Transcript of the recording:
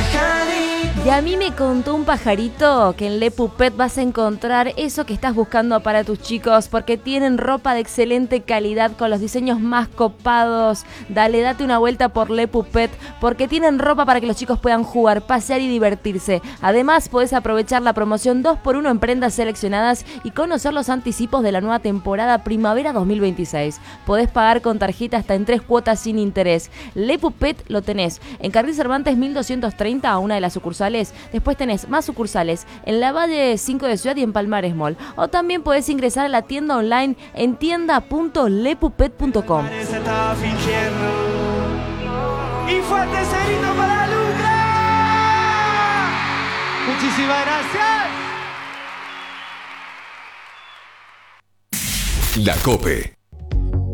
Y a mí me contó un pajarito que en Le Puppet vas a encontrar eso que estás buscando para tus chicos, porque tienen ropa de excelente calidad con los diseños más copados. Date una vuelta por Le Puppet, porque tienen ropa para que los chicos puedan jugar, pasear y divertirse. Además, podés aprovechar la promoción 2x1 en prendas seleccionadas y conocer los anticipos de la nueva temporada Primavera 2026. Podés pagar con tarjeta hasta en 3 cuotas sin interés. Le Puppet lo tenés en Carril Cervantes 1230, a una de las sucursales. Después tenés más sucursales en la Valle 5 de Ciudad y en Palmares Mall. O también podés ingresar a la tienda online en tienda.lepuppet.com. Y fuerte ese grito para Luca. Muchísimas gracias. La COPE.